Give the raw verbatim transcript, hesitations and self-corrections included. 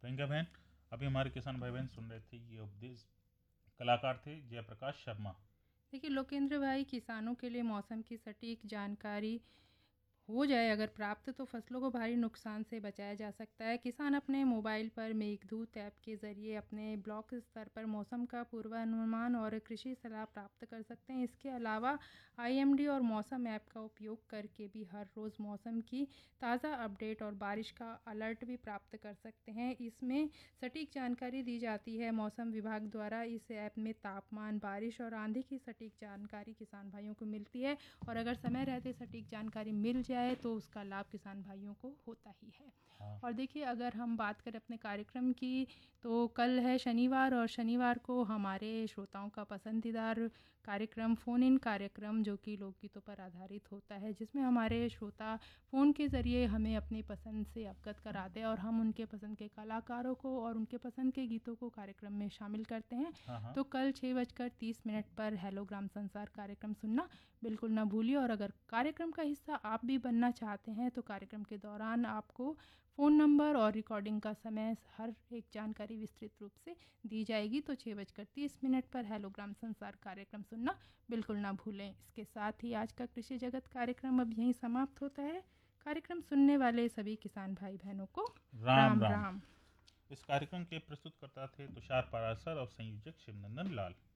प्रियंका बहन, अभी हमारे किसान भाई बहन सुन रहे थे, ये उपदेश कलाकार थे जयप्रकाश शर्मा। देखिए लोकेंद्र भाई, किसानों के लिए मौसम की सटीक जानकारी हो जाए अगर प्राप्त, तो फसलों को भारी नुकसान से बचाया जा सकता है। किसान अपने मोबाइल पर मेघदूत ऐप के जरिए अपने ब्लॉक स्तर पर मौसम का पूर्वानुमान और कृषि सलाह प्राप्त कर सकते हैं। इसके अलावा आईएमडी और मौसम ऐप का उपयोग करके भी हर रोज़ मौसम की ताज़ा अपडेट और बारिश का अलर्ट भी प्राप्त कर सकते हैं। इसमें सटीक जानकारी दी जाती है। मौसम विभाग द्वारा इस ऐप में तापमान, बारिश और आंधी की सटीक जानकारी किसान भाइयों को मिलती है, और अगर समय रहते सटीक जानकारी मिल जाए तो उसका लाभ किसान भाइयों को होता ही है। हाँ। और देखिए, अगर हम बात करें अपने कार्यक्रम की, तो कल है शनिवार, और शनिवार को हमारे श्रोताओं का पसंदीदार कार्यक्रम फ़ोन इन कार्यक्रम, जो कि लोकगीतों पर आधारित होता है, जिसमें हमारे श्रोता फ़ोन के ज़रिए हमें अपनी पसंद से अवगत कराते हैं और हम उनके पसंद के कलाकारों को और उनके पसंद के गीतों को कार्यक्रम में शामिल करते हैं। हाँ हाँ। तो कल छः बजकर तीस मिनट पर हेलो ग्राम संसार कार्यक्रम सुनना बिल्कुल ना भूलिए। और अगर कार्यक्रम का हिस्सा आप भी बनना चाहते हैं तो कार्यक्रम के दौरान आपको फ़ोन नंबर और रिकॉर्डिंग का समय, हर एक जानकारी विस्तृत रूप से दी जाएगी। तो छः बजकर तीस मिनट पर हेलो ग्राम संसार कार्यक्रम सुनना बिल्कुल ना भूलें। इसके साथ ही आज का कृषि जगत कार्यक्रम अब यहीं समाप्त होता है। कार्यक्रम सुनने वाले सभी किसान भाई बहनों को राम राम राम। राम। इस कार्यक्रम के प्रस्तुतकर्ता थे तुषार पारासर और संयोजक शिवनंदन लाल।